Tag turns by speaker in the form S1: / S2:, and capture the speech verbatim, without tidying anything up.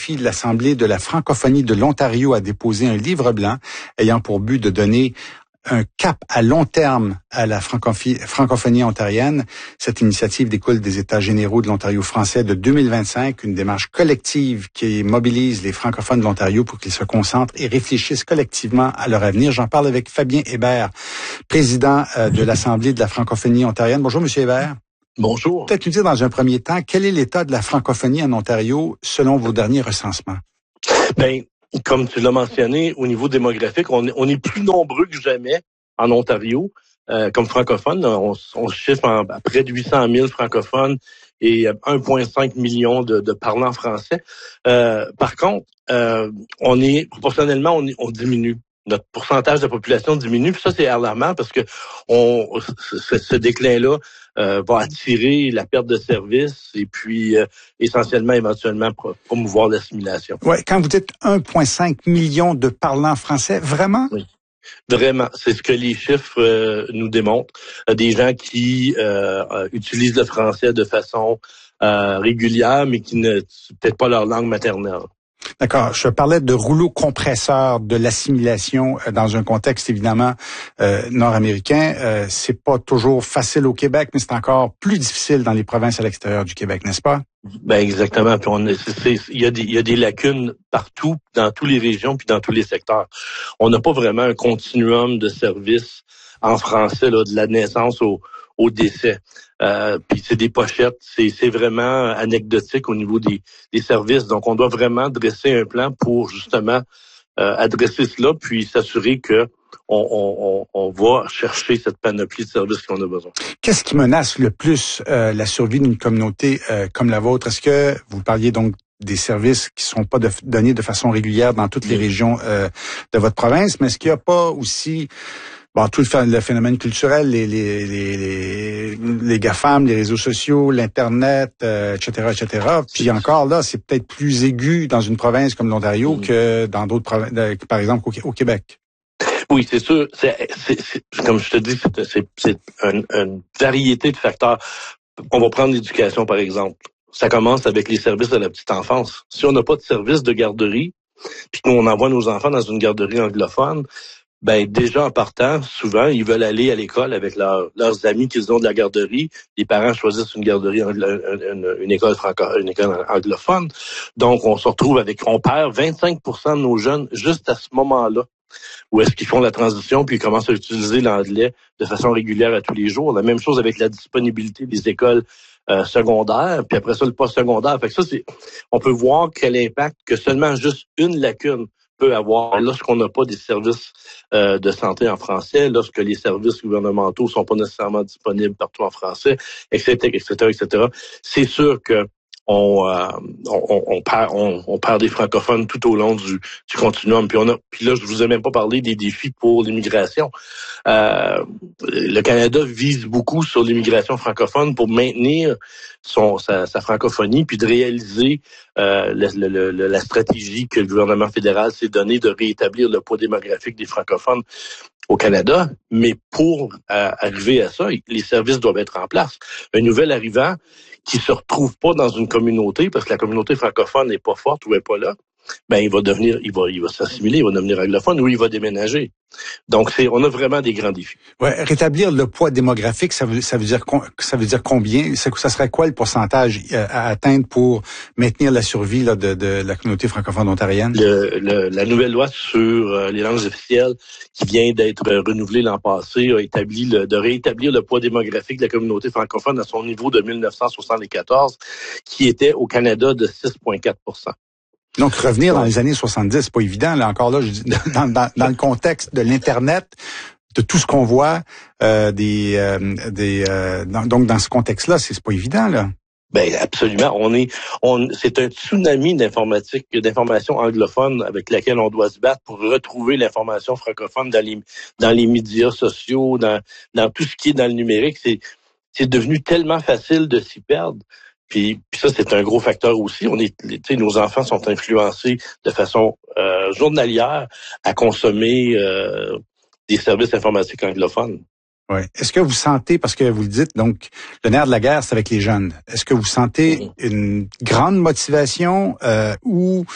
S1: défi, l'Assemblée de la francophonie de l'Ontario a déposé un livre blanc ayant pour but de donner un cap à long terme à la francophonie, francophonie ontarienne. Cette initiative découle des États généraux de l'Ontario français de deux mille vingt-cinq, une démarche collective qui mobilise les francophones de l'Ontario pour qu'ils se concentrent et réfléchissent collectivement à leur avenir. J'en parle avec Fabien Hébert, président de l'Assemblée de la francophonie ontarienne. Bonjour, Monsieur Hébert.
S2: Bonjour.
S1: Peut-être nous dire dans un premier temps, quel est l'état de la francophonie en Ontario selon vos derniers recensements?
S2: Ben, comme tu l'as mentionné, au niveau démographique, on est, on est plus nombreux que jamais en Ontario euh, comme francophones. On, on chiffre en, à près de huit cent mille francophones et un virgule cinq million de, de parlants français. Euh, par contre, euh, on est proportionnellement, on, on diminue. Notre pourcentage de population diminue, puis ça, c'est alarmant parce que on, ce, ce déclin-là euh, va attirer la perte de services et puis euh, essentiellement, éventuellement, promouvoir l'assimilation.
S1: Ouais, quand vous dites un virgule cinq million de parlants français, vraiment?
S2: Oui. Vraiment, c'est ce que les chiffres euh, nous démontrent. Euh, des gens qui euh, euh, utilisent le français de façon euh, régulière, mais qui ne c'est peut-être pas leur langue maternelle.
S1: D'accord. Je parlais de rouleau compresseur de l'assimilation dans un contexte évidemment euh, nord-américain. Euh, c'est pas toujours facile au Québec, mais c'est encore plus difficile dans les provinces à l'extérieur du Québec, n'est-ce pas?
S2: Ben exactement. Puis on, il y a des, il y a des lacunes partout, dans toutes les régions, puis dans tous les secteurs. On n'a pas vraiment un continuum de services en français là, de la naissance au, au décès. Euh, puis c'est des pochettes, c'est, c'est vraiment anecdotique au niveau des, des services. Donc, on doit vraiment dresser un plan pour justement euh, adresser cela, puis s'assurer que on, on, on va chercher cette panoplie de services qu'on a besoin.
S1: Qu'est-ce qui menace le plus euh, la survie d'une communauté euh, comme la vôtre? Est-ce que vous parliez donc des services qui sont pas de, donnés de façon régulière dans toutes les régions euh, de votre province, mais est-ce qu'il n'y a pas aussi bon, tout le, le phénomène culturel, les, les, les, les, les GAFAM, les réseaux sociaux, l'Internet, euh, et cetera, et cetera. Puis encore là, c'est peut-être plus aigu dans une province comme l'Ontario mmh. que dans d'autres provinces, par exemple au, au Québec.
S2: Oui, c'est sûr. C'est, c'est, c'est, comme je te dis, c'est, c'est, c'est une, une variété de facteurs. On va prendre l'éducation, par exemple. Ça commence avec les services de la petite enfance. Si on n'a pas de service de garderie, puis qu'on envoie nos enfants dans une garderie anglophone, ben déjà en partant, souvent, ils veulent aller à l'école avec leur, leurs amis qu'ils ont de la garderie. Les parents choisissent une garderie, anglo, une, une école franco, une école anglophone. Donc, on se retrouve avec, on perd vingt-cinq pour cent de nos jeunes juste à ce moment-là. Où est-ce qu'ils font la transition puis ils commencent à utiliser l'anglais de façon régulière à tous les jours. La même chose avec la disponibilité des écoles euh, secondaires, puis après ça, le post-secondaire. Fait que ça, c'est, on peut voir quel impact que seulement juste une lacune peut avoir lorsqu'on n'a pas des services euh, de santé en français, lorsque les services gouvernementaux sont pas nécessairement disponibles partout en français, et cetera, et cetera, et cetera. C'est sûr que on, euh, on, on, perd, on, on perd des francophones tout au long du, du continuum. Puis on a, puis là, je vous ai même pas parlé des défis pour l'immigration. Euh, le Canada vise beaucoup sur l'immigration francophone pour maintenir son sa, sa francophonie, puis de réaliser euh, le, le, le, la stratégie que le gouvernement fédéral s'est donnée de rétablir le poids démographique des francophones au Canada. Mais pour euh, arriver à ça, les services doivent être en place. Un nouvel arrivant qui se retrouve pas dans une communauté parce que la communauté francophone n'est pas forte ou n'est pas là, ben il va devenir, il va, il va s'assimiler, il va devenir anglophone ou il va déménager. Donc c'est, on a vraiment des grands défis.
S1: Ouais, rétablir le poids démographique, ça veut, ça veut dire, ça veut dire combien? Ça, ça serait quoi le pourcentage à atteindre pour maintenir la survie là, de, de la communauté francophone ontarienne?
S2: Le, le, la nouvelle loi sur les langues officielles qui vient d'être renouvelée l'an passé a établi le, de rétablir le poids démographique de la communauté francophone à son niveau de mille neuf cent soixante-quatorze, qui était au Canada de six virgule quatre pour cent.
S1: Donc, revenir dans les années soixante-dix, c'est pas évident. Là, encore là, je dis, dans, dans, dans le contexte de l'Internet, de tout ce qu'on voit, euh, des, euh, des, euh, dans, donc dans ce contexte-là, c'est, c'est pas évident, là.
S2: Ben absolument. On est, on, c'est un tsunami d'informatique, d'information anglophone avec laquelle on doit se battre pour retrouver l'information francophone dans les, dans les médias sociaux, dans, dans tout ce qui est dans le numérique. C'est, c'est devenu tellement facile de s'y perdre. Puis, puis ça, c'est un gros facteur aussi. On est, tu sais, nos enfants sont influencés de façon euh, journalière à consommer euh, des services informatiques anglophones.
S1: Oui. Est-ce que vous sentez, parce que vous le dites, donc le nerf de la guerre, c'est avec les jeunes. Est-ce que vous sentez mmh. une grande motivation euh, ou